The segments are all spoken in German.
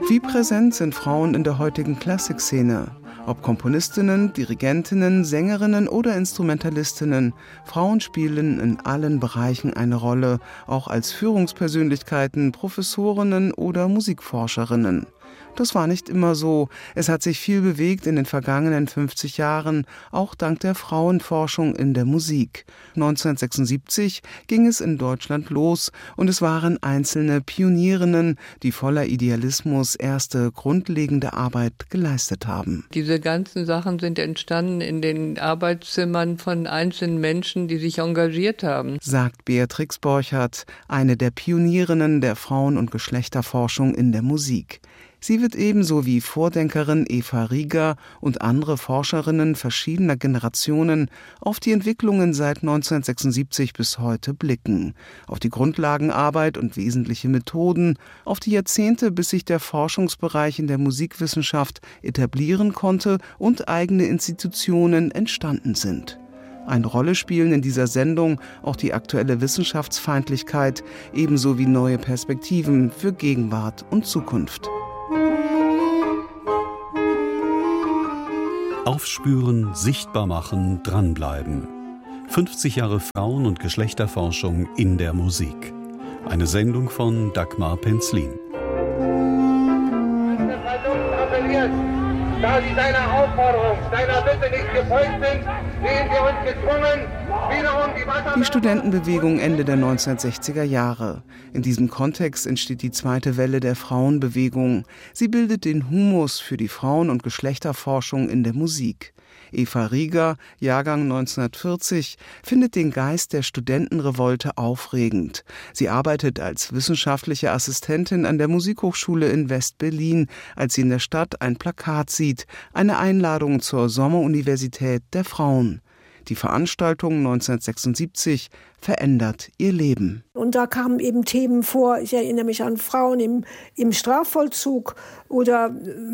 Wie präsent sind Frauen in der heutigen Klassikszene? Ob Komponistinnen, Dirigentinnen, Sängerinnen oder Instrumentalistinnen, Frauen spielen in allen Bereichen eine Rolle, auch als Führungspersönlichkeiten, Professorinnen oder Musikforscherinnen. Das war nicht immer so. Es hat sich viel bewegt in den vergangenen 50 Jahren, auch dank der Frauenforschung in der Musik. 1976 ging es in Deutschland los und es waren einzelne Pionierinnen, die voller Idealismus erste grundlegende Arbeit geleistet haben. Diese ganzen Sachen sind entstanden in den Arbeitszimmern von einzelnen Menschen, die sich engagiert haben, sagt Beatrix Borchardt, eine der Pionierinnen der Frauen- und Geschlechterforschung in der Musik. Sie wird ebenso wie Vordenkerin Eva Rieger und andere Forscherinnen verschiedener Generationen auf die Entwicklungen seit 1976 bis heute blicken, auf die Grundlagenarbeit und wesentliche Methoden, auf die Jahrzehnte, bis sich der Forschungsbereich in der Musikwissenschaft etablieren konnte und eigene Institutionen entstanden sind. Eine Rolle spielen in dieser Sendung auch die aktuelle Wissenschaftsfeindlichkeit, ebenso wie neue Perspektiven für Gegenwart und Zukunft. Aufspüren, sichtbar machen, dranbleiben. 50 Jahre Frauen- und Geschlechterforschung in der Musik. Eine Sendung von Dagmar Penzlin. Da Sie deiner Aufforderung, deiner Bitte nicht gefolgt sind, sehen wir uns gezwungen, wiederum die Wasser... Die Studentenbewegung Ende der 1960er Jahre. In diesem Kontext entsteht die zweite Welle der Frauenbewegung. Sie bildet den Humus für die Frauen- und Geschlechterforschung in der Musik. Eva Rieger, Jahrgang 1940, findet den Geist der Studentenrevolte aufregend. Sie arbeitet als wissenschaftliche Assistentin an der Musikhochschule in West-Berlin, als sie in der Stadt ein Plakat sieht, eine Einladung zur Sommeruniversität der Frauen. Die Veranstaltung 1976 verändert ihr Leben. Und da kamen eben Themen vor, ich erinnere mich an Frauen im Strafvollzug oder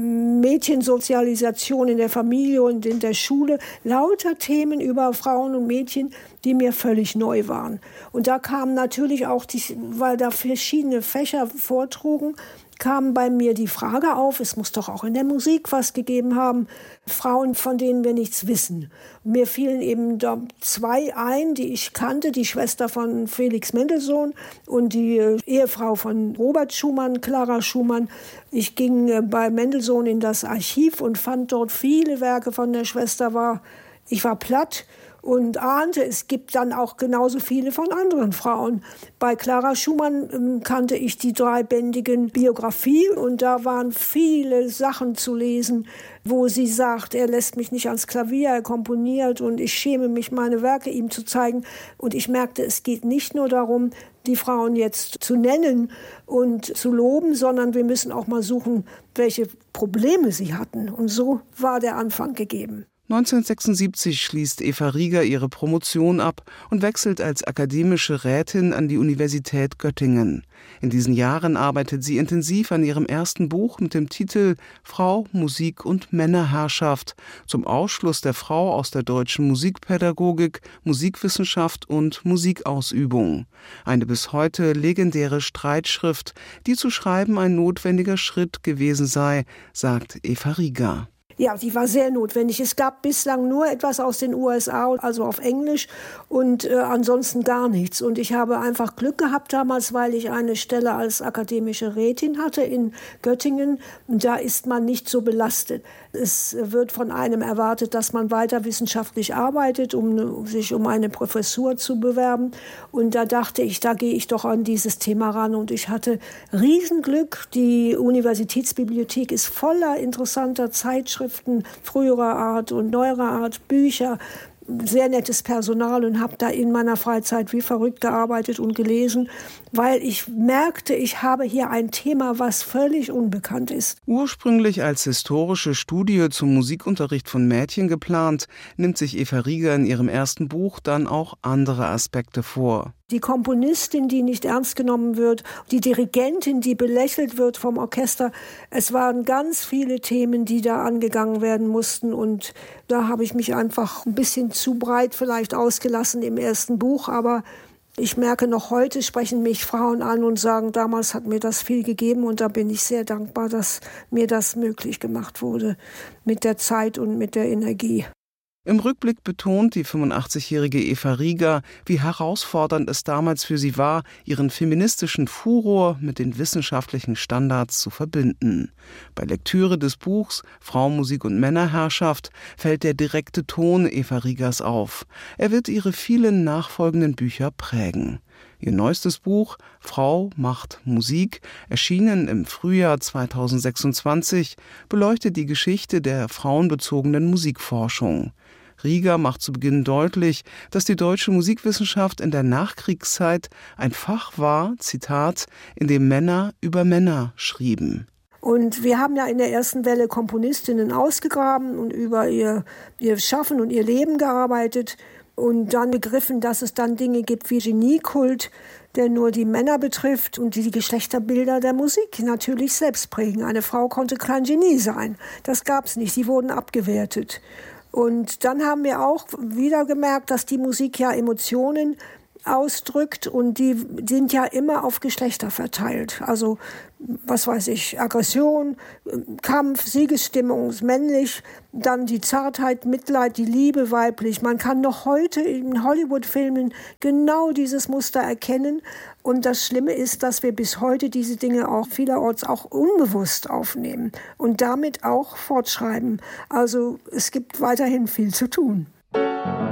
Mädchensozialisation in der Familie und in der Schule. Lauter Themen über Frauen und Mädchen, die mir völlig neu waren. Und da kamen natürlich auch, weil da verschiedene Fächer vortrugen, kam bei mir die Frage auf, es muss doch auch in der Musik was gegeben haben, Frauen, von denen wir nichts wissen. Mir fielen eben da zwei ein, die ich kannte, die Schwester von Felix Mendelssohn und die Ehefrau von Robert Schumann, Clara Schumann. Ich ging bei Mendelssohn in das Archiv und fand dort viele Werke von der Schwester. Ich war platt und ahnte, es gibt dann auch genauso viele von anderen Frauen. Bei Clara Schumann kannte ich die dreibändigen Biografie und da waren viele Sachen zu lesen, wo sie sagt, er lässt mich nicht ans Klavier, er komponiert und ich schäme mich, meine Werke ihm zu zeigen. Und ich merkte, es geht nicht nur darum, die Frauen jetzt zu nennen und zu loben, sondern wir müssen auch mal suchen, welche Probleme sie hatten. Und so war der Anfang gegeben. 1976 schließt Eva Rieger ihre Promotion ab und wechselt als akademische Rätin an die Universität Göttingen. In diesen Jahren arbeitet sie intensiv an ihrem ersten Buch mit dem Titel »Frau, Musik und Männerherrschaft« zum Ausschluss der Frau aus der deutschen Musikpädagogik, Musikwissenschaft und Musikausübung. Eine bis heute legendäre Streitschrift, die zu schreiben ein notwendiger Schritt gewesen sei, sagt Eva Rieger. Ja, die war sehr notwendig. Es gab bislang nur etwas aus den USA, also auf Englisch und ansonsten gar nichts. Und ich habe einfach Glück gehabt damals, weil ich eine Stelle als akademische Rätin hatte in Göttingen. Und da ist man nicht so belastet. Es wird von einem erwartet, dass man weiter wissenschaftlich arbeitet, um sich um eine Professur zu bewerben. Und da dachte ich, da gehe ich doch an dieses Thema ran. Und ich hatte Riesenglück. Die Universitätsbibliothek ist voller interessanter Zeitschriften, früherer Art und neuerer Art, Bücher, sehr nettes Personal und habe da in meiner Freizeit wie verrückt gearbeitet und gelesen, weil ich merkte, ich habe hier ein Thema, was völlig unbekannt ist. Ursprünglich als historische Studie zum Musikunterricht von Mädchen geplant, nimmt sich Eva Rieger in ihrem ersten Buch dann auch andere Aspekte vor. Die Komponistin, die nicht ernst genommen wird, die Dirigentin, die belächelt wird vom Orchester. Es waren ganz viele Themen, die da angegangen werden mussten und da habe ich mich einfach ein bisschen zu breit vielleicht ausgelassen im ersten Buch, aber Ich merke noch heute, sprechen mich Frauen an und sagen, damals hat mir das viel gegeben und da bin ich sehr dankbar, dass mir das möglich gemacht wurde mit der Zeit und mit der Energie. Im Rückblick betont die 85-jährige Eva Rieger, wie herausfordernd es damals für sie war, ihren feministischen Furor mit den wissenschaftlichen Standards zu verbinden. Bei Lektüre des Buchs Frau, Musik und Männerherrschaft fällt der direkte Ton Eva Riegers auf. Er wird ihre vielen nachfolgenden Bücher prägen. Ihr neuestes Buch Frau macht Musik, erschienen im Frühjahr 2026, beleuchtet die Geschichte der frauenbezogenen Musikforschung. Rieger macht zu Beginn deutlich, dass die deutsche Musikwissenschaft in der Nachkriegszeit ein Fach war, Zitat, in dem Männer über Männer schrieben. Und wir haben ja in der ersten Welle Komponistinnen ausgegraben und über ihr Schaffen und ihr Leben gearbeitet und dann begriffen, dass es dann Dinge gibt wie Geniekult, der nur die Männer betrifft und die Geschlechterbilder der Musik natürlich selbst prägen. Eine Frau konnte kein Genie sein. Das gab es nicht. Sie wurden abgewertet. Und dann haben wir auch wieder gemerkt, dass die Musik ja Emotionen ausdrückt und die sind ja immer auf Geschlechter verteilt. Also, was weiß ich, Aggression, Kampf, Siegesstimmung ist männlich, dann die Zartheit, Mitleid, die Liebe weiblich. Man kann noch heute in Hollywood-Filmen genau dieses Muster erkennen. Und das Schlimme ist, dass wir bis heute diese Dinge auch vielerorts auch unbewusst aufnehmen und damit auch fortschreiben. Also es gibt weiterhin viel zu tun.